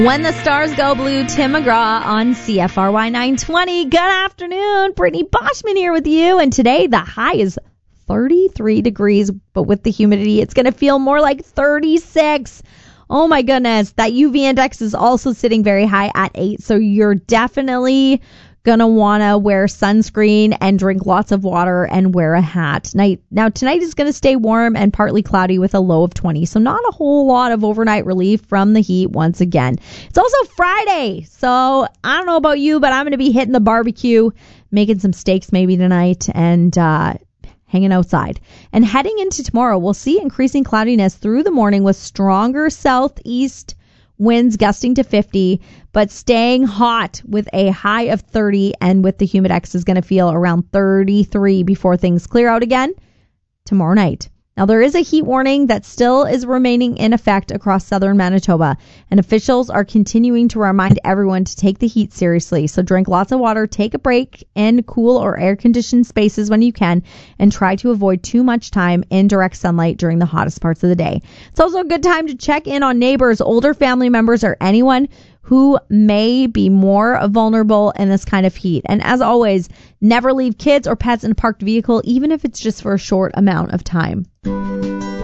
When the Stars Go Blue, Tim McGraw on CFRY 920. Good afternoon. Brittany Boschman here with you. And today the high is 33 degrees, but with the humidity, it's going to feel more like 36. Oh my goodness. That UV index is also sitting very high at 8. So you're definitely going to want to wear sunscreen and drink lots of water and wear a hat. Now, tonight is going to stay warm and partly cloudy with a low of 20. So not a whole lot of overnight relief from the heat once again. It's also Friday. So I don't know about you, but I'm going to be hitting the barbecue, making some steaks maybe tonight, and hanging outside. And heading into tomorrow, we'll see increasing cloudiness through the morning with stronger southeast winds gusting to 50, but staying hot with a high of 30, and with the humidex is going to feel around 33 before things clear out again tomorrow night. Now, there is a heat warning that still is remaining in effect across southern Manitoba, and officials are continuing to remind everyone to take the heat seriously. So drink lots of water, take a break in cool or air-conditioned spaces when you can, and try to avoid too much time in direct sunlight during the hottest parts of the day. It's also a good time to check in on neighbors, older family members, or anyone who may be more vulnerable in this kind of heat. And as always, never leave kids or pets in a parked vehicle, even if it's just for a short amount of time.